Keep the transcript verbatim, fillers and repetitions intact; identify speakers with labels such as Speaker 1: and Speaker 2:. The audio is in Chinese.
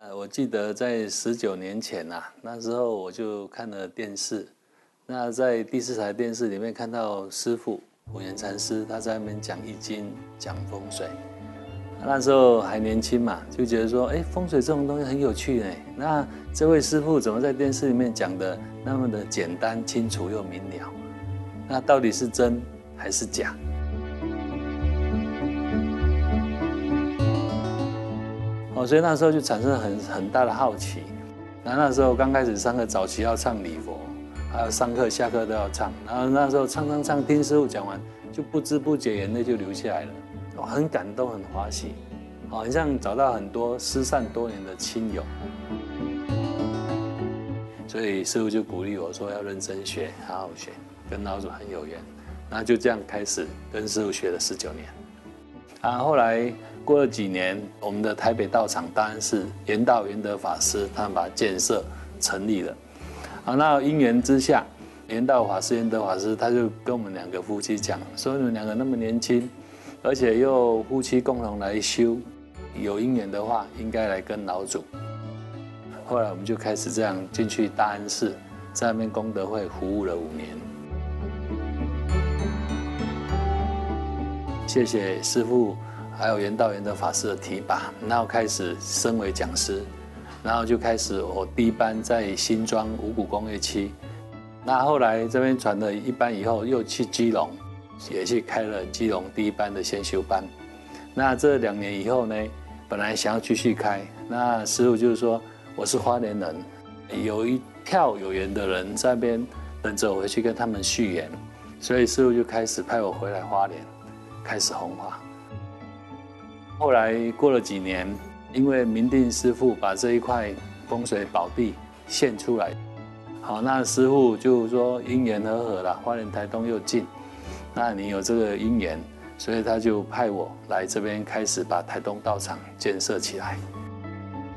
Speaker 1: 呃，我记得在十九年前呐，那时候我就看了电视，那在第四台电视里面看到师父普贤禅师他在那边讲易经、讲风水。那时候还年轻嘛，就觉得说，哎，风水这种东西很有趣呢。那这位师父怎么在电视里面讲的那么的简单、清楚又明了？那到底是真还是假？哦，所以那时候就产生了很很大的好奇。那那时候刚开始上课早期要唱礼佛，还有上课下课都要唱。然后那时候唱唱唱，听师父讲完，就不知不觉眼泪就流下来了，哦，很感动，很欢喜，哦，很像找到很多失散多年的亲友。所以师父就鼓励我说要认真学，好好学，跟老祖很有缘。然后就这样开始跟师父学了十九年。啊，后来过了几年，我们的台北道场当然是圆道圆德法师他们把它建设成立了。啊，那因缘之下，圆道法师、圆德法师他就跟我们两个夫妻讲，说你们两个那么年轻，而且又夫妻共同来修，有因缘的话，应该来跟老祖。后来我们就开始这样进去大安寺，在那边功德会服务了五年。谢谢师父，还有圆道圆德法师的提拔，然后开始升为讲师，然后就开始我第一班在新庄五股工业区，那后来这边传了一班以后，又去基隆，也去开了基隆第一班的先修班。那这两年以后呢，本来想要继续开，那师父就是说我是花莲人，有一票有缘的人在那边等着我回去跟他们续缘，所以师父就开始派我回来花莲。开始弘法。后来过了几年，因为明定师父把这一块风水宝地献出来，好，那师父就说因缘和合了，花莲台东又近，那你有这个因缘，所以他就派我来这边开始把台东道场建设起来。